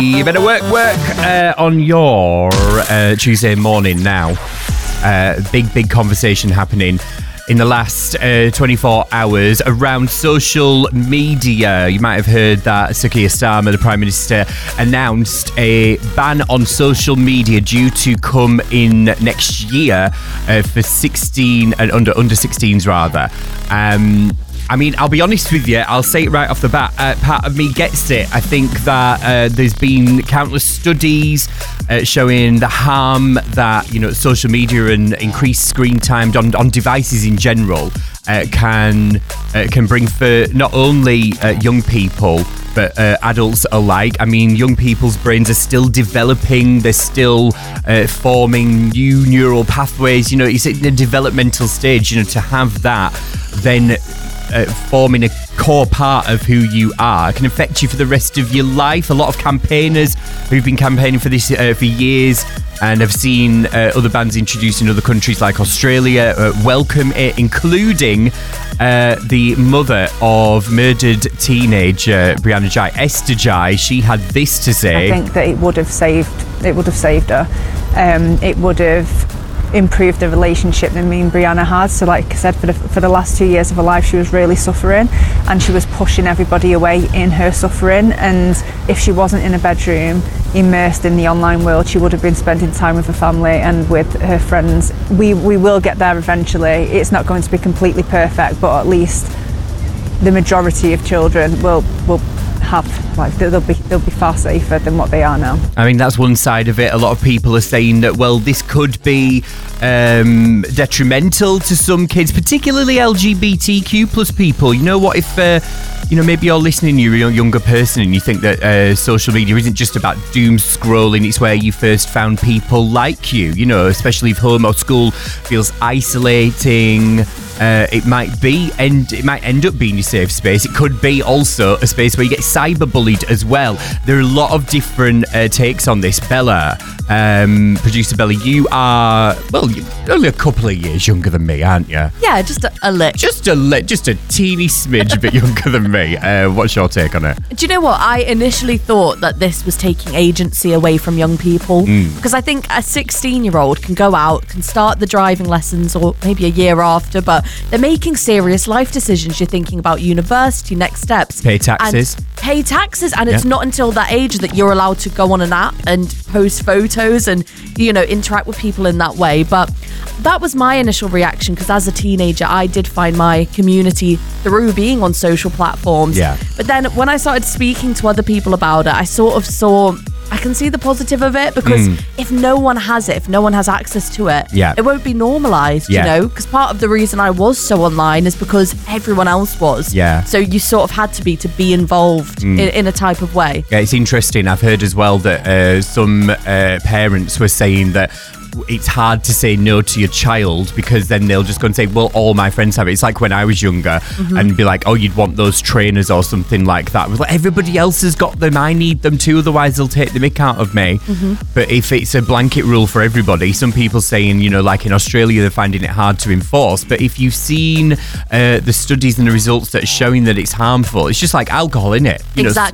You better work on your Tuesday morning now. Big conversation happening in the last 24 hours around social media. You might have heard that Sir Keir Starmer, the Prime Minister, announced a ban on social media due to come in next year for 16 and under 16s rather. I mean, I'll be honest with you, I'll say it right off the bat, part of me gets it. I think that there's been countless studies showing the harm that, social media and increased screen time on devices in general can bring for not only young people, but adults alike. I mean, young people's brains are still developing. They're still forming new neural pathways. It's in a developmental stage, to have that then forming a core part of who you are can affect you for the rest of your life. A lot of campaigners who've been campaigning for this for years and have seen other bans introduced in other countries like Australia welcome it, including the mother of murdered teenager Brianna Ghey, Esther Ghey. She had this to say. I think that it would have saved her. It would have improved the relationship that me and Brianna had. So like I said, for the last 2 years of her life, she was really suffering and she was pushing everybody away in her suffering. And if she wasn't in a bedroom immersed in the online world, she would have been spending time with her family and with her friends. We will get there eventually. It's not going to be completely perfect, but at least the majority of children will have, like, they'll be far safer than what they are now. I mean, that's one side of it. A lot of people are saying that, well, this could be detrimental to some kids, particularly LGBTQ plus people. What if maybe you're listening, you're a younger person and you think that social media isn't just about doom scrolling, it's where you first found people like you, especially if home or school feels isolating. It might end up being your safe space. It could be also a space where you get cyberbullied as well. There are a lot of different takes on this. Bella, producer Bella, you are, you're only a couple of years younger than me, aren't you? Yeah, just a lick. Just a teeny smidge a bit younger than me. What's your take on it? Do you know what? I initially thought that this was taking agency away from young people because I think a 16-year-old can go out, can start the driving lessons or maybe a year after, but they're making serious life decisions. You're thinking about university, next steps. Pay taxes. And it's not until that age that you're allowed to go on an app and post photos and, interact with people in that way. But that was my initial reaction because as a teenager, I did find my community through being on social platforms. Yeah. But then when I started speaking to other people about it, I sort of saw I can see the positive of it because if no one has it, if no one has access to it, it won't be normalised, because part of the reason I was so online is because everyone else was. Yeah. So you sort of had to be involved in a type of way. Yeah, it's interesting. I've heard as well that some parents were saying that it's hard to say no to your child because then they'll just go and say, well, all my friends have it. It's like when I was younger and be like, oh, you'd want those trainers or something like that. It was like, everybody else has got them. I need them too. Otherwise, they'll take the mick out of me. But if it's a blanket rule for everybody, some people saying, like in Australia, they're finding it hard to enforce. But if you've seen the studies and the results that are showing that it's harmful, it's just like alcohol, innit? Exactly.